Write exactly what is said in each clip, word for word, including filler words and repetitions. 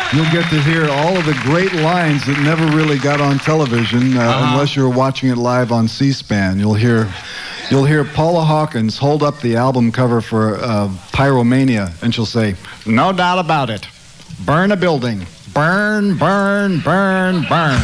You'll get to hear all of the great lines that never really got on television uh, uh-huh. unless you were watching it live on C-SPAN. You'll hear, you'll hear Paula Hawkins hold up the album cover for uh, Pyromania, and she'll say, "No doubt about it. Burn a building. Burn, burn, burn, burn."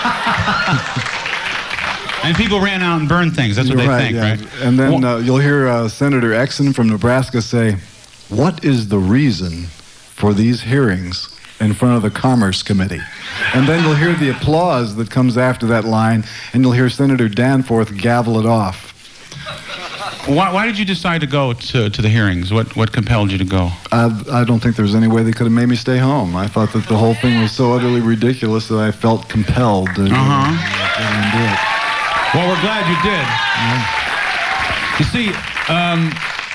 And people ran out and burned things. That's what You're they right, think, yeah. right? And then uh, you'll hear uh, Senator Exon from Nebraska say, "What is the reason for these hearings in front of the Commerce Committee?" And then you'll hear the applause that comes after that line, and you'll hear Senator Danforth gavel it off. Why, why did you decide to go to, to the hearings? What what compelled you to go? I, I don't think there was any way they could have made me stay home. I thought that the whole thing was so utterly ridiculous that I felt compelled to uh-huh. uh, do it. Well, we're glad you did. Yeah. You see, um,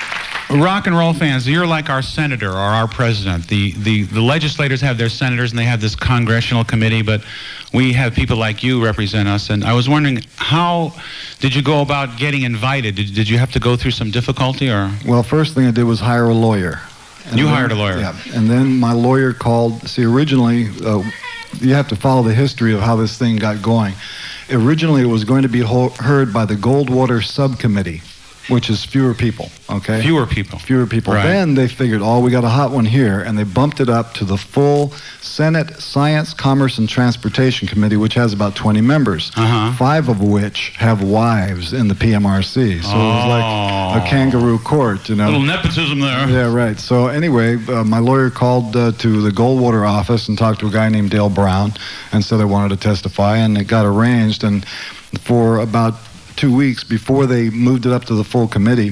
rock and roll fans, you're like our senator or our president. The, the, the legislators have their senators and they have this congressional committee, but we have people like you represent us. And I was wondering, how did you go about getting invited? Did, did you have to go through some difficulty, or? Well, first thing I did was hire a lawyer. And you then, hired a lawyer? Yeah. And then my lawyer called. See, originally, uh, you have to follow the history of how this thing got going. Originally, it was going to be ho- heard by the Goldwater Subcommittee, which is fewer people, okay? Fewer people. Fewer people. Right. Then they figured, oh, we got a hot one here, and they bumped it up to the full Senate Science, Commerce, and Transportation Committee, which has about twenty members, uh-huh. five of which have wives in the P M R C. So oh. it was like a kangaroo court, you know? A little nepotism there. Yeah, right. So anyway, uh, my lawyer called uh, to the Goldwater office and talked to a guy named Dale Brown and said I wanted to testify, and it got arranged. And for about two weeks before they moved it up to the full committee,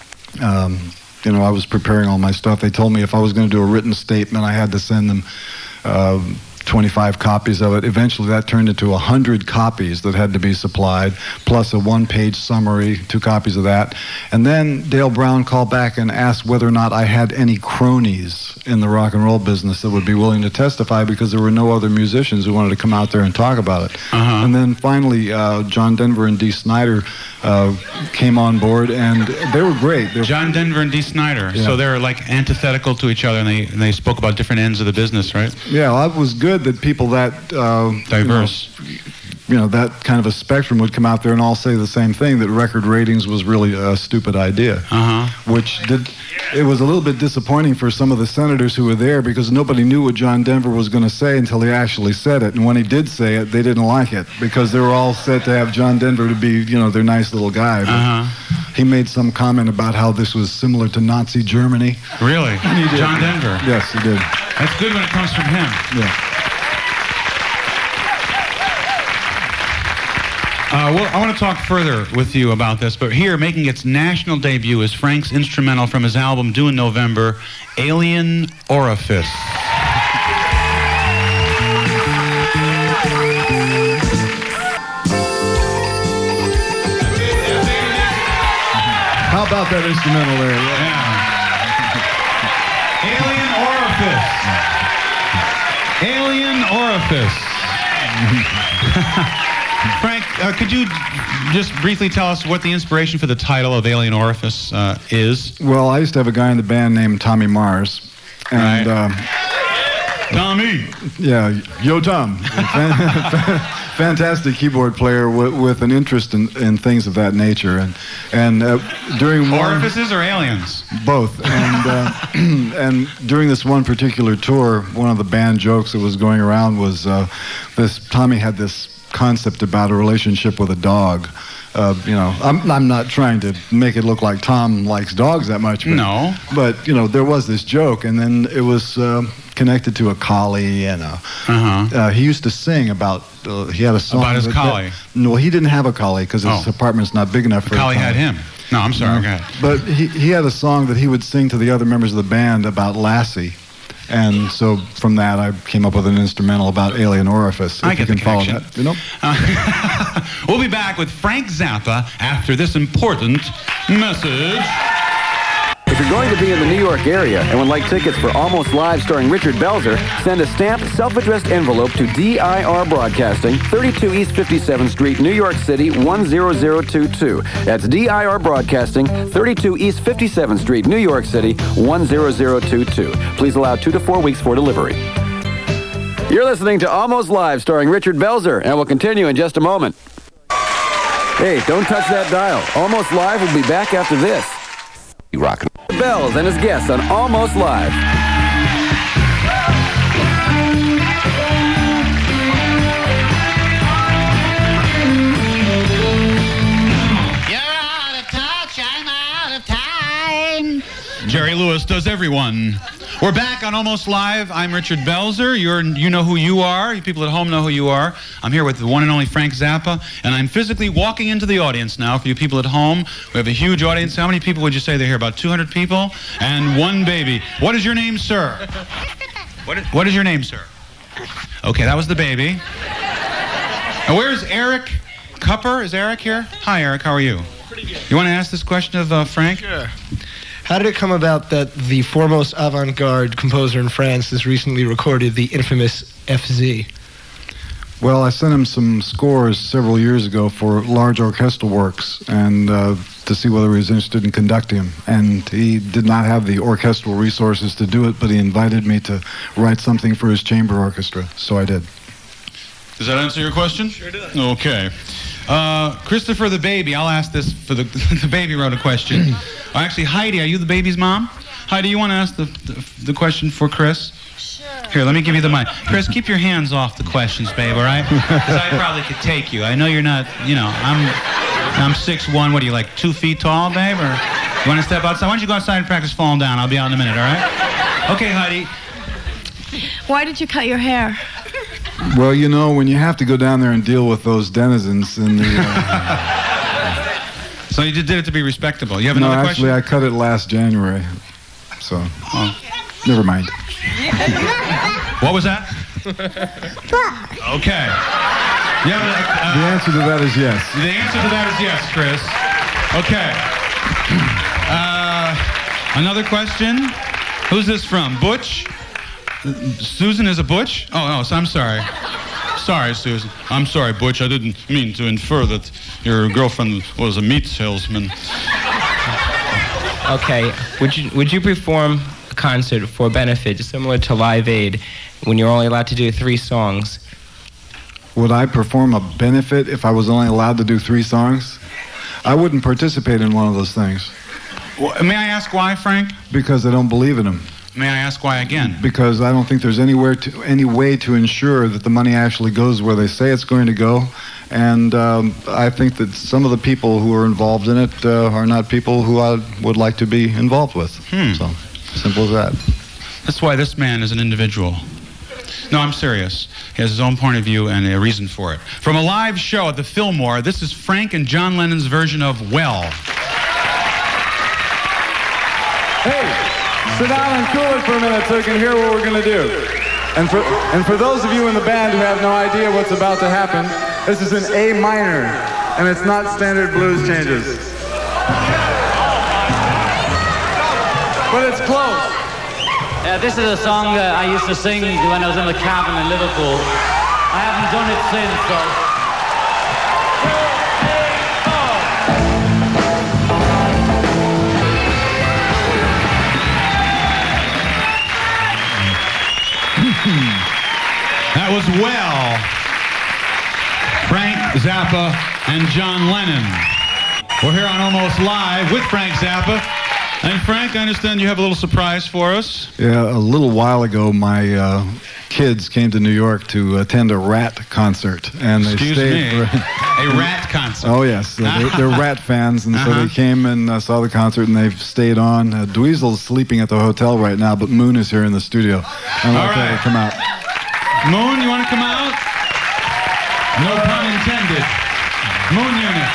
um, you know, I was preparing all my stuff. They told me if I was going to do a written statement, I had to send them uh, twenty-five copies of it. Eventually, that turned into one hundred copies that had to be supplied, plus a one-page summary, two copies of that. And then Dale Brown called back and asked whether or not I had any cronies in the rock and roll business that would be willing to testify, because there were no other musicians who wanted to come out there and talk about it. Uh-huh. And then finally, uh, John Denver and Dee Snider uh, came on board, and they were great. They were John Denver and Dee Snider. Yeah. So they're like antithetical to each other, and they and they spoke about different ends of the business, right? Yeah, well, it was good that people that uh, diverse, you know, you know, that kind of a spectrum would come out there and all say the same thing, that record ratings was really a stupid idea. Uh-huh. Which did, it was a little bit disappointing for some of the senators who were there, because nobody knew what John Denver was going to say until he actually said it. And when he did say it, they didn't like it, because they were all set to have John Denver to be, you know, their nice little guy. But uh-huh. he made some comment about how this was similar to Nazi Germany. Really? John Denver? Yes, he did. That's good when it comes from him. Yeah. Uh, well, I want to talk further with you about this, but here, making its national debut, is Frank's instrumental from his album due in November, Alien Orifice. How about that instrumental there? Yeah. Alien Orifice. Alien Orifice. Frank, uh, could you just briefly tell us what the inspiration for the title of Alien Orifice uh, is? Well, I used to have a guy in the band named Tommy Mars. And, right. uh, Tommy! Yeah, Yo Tom. Fantastic keyboard player with, with an interest in, in things of that nature. And, and uh, during one... Orifices or aliens? Both. And, uh, and during this one particular tour, one of the band jokes that was going around was uh, this, Tommy had this concept about a relationship with a dog. Uh, you know, I'm, I'm not trying to make it look like Tom likes dogs that much. But, no. But, you know, there was this joke, and then it was uh, connected to a collie, and a, uh-huh. uh, he used to sing about, uh, he had a song. About his that, collie? That, no, he didn't have a collie, because his oh. apartment's not big enough the for collie. a collie. had him. No, I'm sorry. No. Okay. But he, he had a song that he would sing to the other members of the band about Lassie. And so from that, I came up with an instrumental about Alien Orifice. If I get you can the follow connection. that, you know? Uh, we'll be back with Frank Zappa after this important message. If you're going to be in the New York area and would like tickets for Almost Live starring Richard Belzer, send a stamped, self-addressed envelope to D I R Broadcasting, thirty-two East fifty-seventh Street, New York City, one zero zero two two. That's D I R Broadcasting, thirty-two East fifty-seventh Street, New York City, one zero zero two two. Please allow two to four weeks for delivery. You're listening to Almost Live, starring Richard Belzer, and we'll continue in just a moment. Hey, don't touch that dial. Almost Live will be back after this. You rock. Bells and his guests on Almost Live. Jerry Lewis does everyone. We're back on Almost Live. I'm Richard Belzer. You're, you know who you are. You people at home know who you are. I'm here with the one and only Frank Zappa, and I'm physically walking into the audience now. For you people at home, we have a huge audience. How many people would you say they're here? About two hundred people and one baby. What is your name, sir? What is, what is your name, sir? Okay, that was the baby. Now, where's Eric Cupper? Is Eric here? Hi, Eric. How are you? Pretty good. You want to ask this question of uh, Frank? Sure. How did it come about that the foremost avant-garde composer in France has recently recorded the infamous F Z? Well, I sent him some scores several years ago for large orchestral works, and uh, to see whether he was interested in conducting them. And he did not have the orchestral resources to do it, but he invited me to write something for his chamber orchestra, so I did. Does that answer your question? Sure does. Okay. Uh, Christopher the baby, I'll ask this for the, the baby wrote a question. Oh, actually, Heidi, are you the baby's mom? Heidi, you want to ask the, the, the question for Chris? Sure. Here, let me give you the mic. Chris, keep your hands off the questions, babe, all right? Because I probably could take you. I know you're not, you know, I'm I'm six one. What are you, like two feet tall, babe? Or you want to step outside? Why don't you go outside and practice falling down? I'll be out in a minute, all right? Okay, Heidi. Why did you cut your hair? Well, you know, when you have to go down there and deal with those denizens in the... Uh, so you did it to be respectable. You have no, another actually, question? I cut it last January, so Oh. never mind. What was that? Okay. Yeah, uh, The answer to that is yes. The answer to that is yes, Chris. Okay. Uh, another question. Who's this from? Butch? Susan is a Butch? Oh, no, so I'm sorry. Sorry, Susan. I'm sorry, Butch. I didn't mean to infer that your girlfriend was a meat salesman. Okay. Would you would you perform a concert for a benefit similar to Live Aid when you're only allowed to do three songs? Would I perform a benefit if I was only allowed to do three songs? I wouldn't participate in one of those things. Well, may I ask why, Frank? Because I don't believe in them. May I ask why again? Because I don't think there's anywhere to, any way to ensure that the money actually goes where they say it's going to go. And um, I think that some of the people who are involved in it uh, are not people who I would like to be involved with. Hmm. So, simple as that. That's why this man is an individual. No, I'm serious. He has his own point of view and a reason for it. From a live show at the Fillmore, this is Frank and John Lennon's version of Well. Hey! Sit down and cool it for a minute so you can hear what we're going to do. And for, and for those of you in the band who have no idea what's about to happen, this is an A minor, and it's not standard blues changes. But it's close. Uh, this is a song that I used to sing when I was in the cabin in Liverpool. I haven't done it since, so... That was Well. Frank Zappa and John Lennon. We're here on Almost Live with Frank Zappa. And Frank, I understand you have a little surprise for us. Yeah, a little while ago, my uh, kids came to New York to attend a Rat concert, and they Excuse stayed me. for A Rat concert. Oh yes, they're, they're Rat fans, and so Uh-huh. they came and uh, saw the concert, and they've stayed on. Uh, Dweezil's sleeping at the hotel right now, but Moon is here in the studio. I'd like All to right. come out. Moon, you want to come out? No pun intended. Moon unit.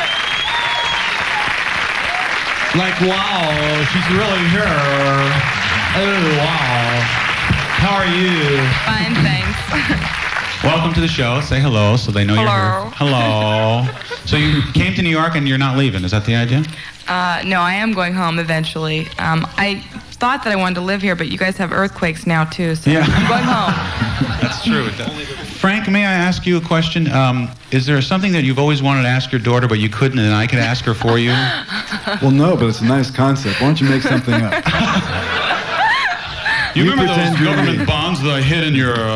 Like, wow, she's really here. Oh, wow. How are you? Fine, thanks. Welcome to the show. Say hello so they know Hello. you're here. Hello. So you came to New York and you're not leaving. Is that the idea? Uh, no, I am going home eventually. Um, I thought that I wanted to live here, but you guys have earthquakes now too, so Yeah. I'm going home. That's true. Frank, may I ask you a question? Um, is there something that you've always wanted to ask your daughter, but you couldn't, and I could ask her for you? Well, no, but it's a nice concept. Why don't you make something up? You, You remember those pretend you're government me. bonds that I hid in your... Uh,